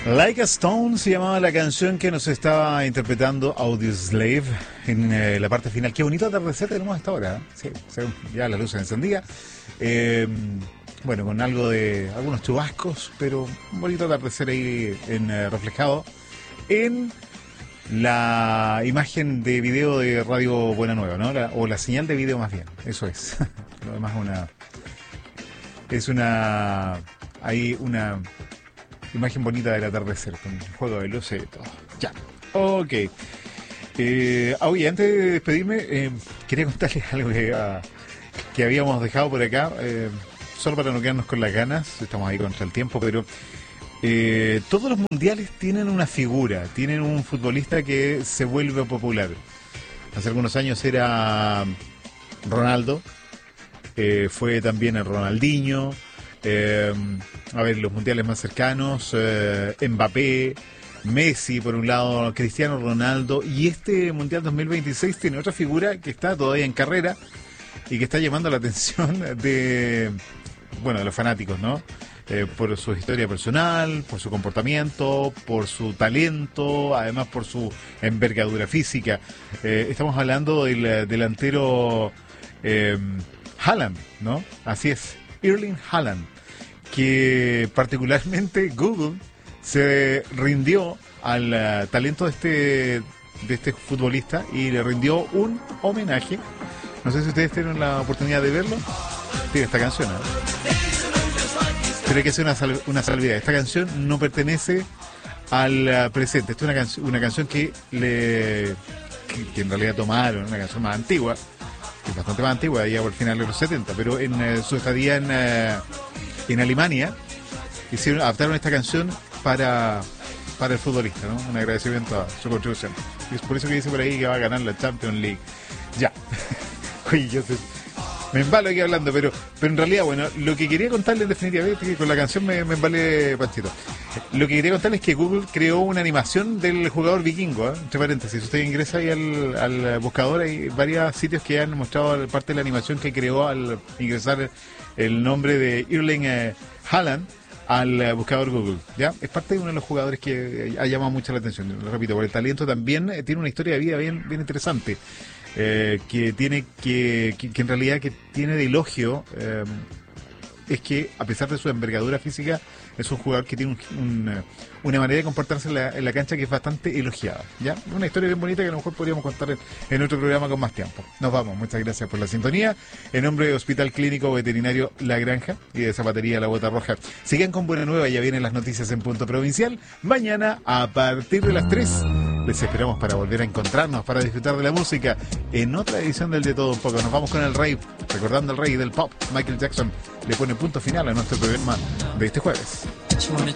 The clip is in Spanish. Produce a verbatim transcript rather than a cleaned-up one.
Like a Stone se llamaba la canción que nos estaba interpretando Audioslave en eh, la parte final. Qué bonito atardecer tenemos hasta ahora, ¿eh? Sí, ya la luz se encendía. Eh, bueno, con algo de algunos chubascos, pero un bonito atardecer ahí en, eh, reflejado en la imagen de video de Radio Buena Nueva, ¿no? La, o la señal de video más bien, eso es. Lo demás una es una hay una imagen bonita del atardecer con el juego de luces y todo. Ya, ok. Eh, oye, antes de despedirme, eh, quería contarles algo que, uh, que habíamos dejado por acá, eh, solo para no quedarnos con las ganas. Estamos ahí contra el tiempo, pero eh, todos los mundiales tienen una figura, tienen un futbolista que se vuelve popular. Hace algunos años era Ronaldo, eh, fue también el Ronaldinho. Eh, a ver, los mundiales más cercanos, eh, Mbappé, Messi por un lado, Cristiano Ronaldo, y este mundial dos mil veintiséis tiene otra figura que está todavía en carrera y que está llamando la atención de, bueno, de los fanáticos, ¿no? Eh, por su historia personal, por su comportamiento, por su talento, además por su envergadura física. Eh, estamos hablando del eh, delantero eh, Haaland, ¿no? Así es. Erling Haaland, que particularmente Google se rindió al uh, talento de este de este futbolista y le rindió un homenaje. No sé si ustedes tienen la oportunidad de verlo. Tiene esta canción, ¿eh? Pero hay que hacer una, sal una salvedad. Esta canción no pertenece al uh, presente. Esta es una, canción una canción que le que, que en realidad tomaron, una canción más antigua, bastante más antigua, ya por final de los setenta, pero en uh, su estadía en, uh, en Alemania hicieron, adaptaron esta canción para, para el futbolista, ¿no? Un agradecimiento a su contribución. Y es por eso que dice por ahí que va a ganar la Champions League. Ya. Oye, yo sé, me embalo aquí hablando, pero, pero en realidad, bueno, lo que quería contarles definitivamente, que con la canción me, me embalé Panchito. Lo que quería contarles es que Google creó una animación del jugador vikingo, ¿eh? Entre paréntesis, usted ingresa ahí al, al buscador, hay varios sitios que han mostrado parte de la animación que creó al ingresar el nombre de Erling eh, Haaland al uh, buscador Google, ¿ya? Es parte de uno de los jugadores que ha llamado mucho la atención, lo repito, por el talento también, eh, tiene una historia de vida bien, bien interesante, eh, que tiene que, que, que en realidad que tiene de elogio, eh, es que a pesar de su envergadura física, es un jugador que tiene un, un, una manera de comportarse en la, en la cancha que es bastante elogiada, ¿ya? Una historia bien bonita que a lo mejor podríamos contar en, en otro programa con más tiempo. Nos vamos, muchas gracias por la sintonía. En nombre de Hospital Clínico Veterinario La Granja y de Zapatería La Bota Roja. Sigan con Buena Nueva, ya vienen las noticias en Punto Provincial. Mañana, a partir de las tres, les esperamos para volver a encontrarnos, para disfrutar de la música en otra edición del De Todo Un Poco. Nos vamos con el rey, recordando el rey del pop, Michael Jackson. Le pone punto final a nuestro programa de este jueves.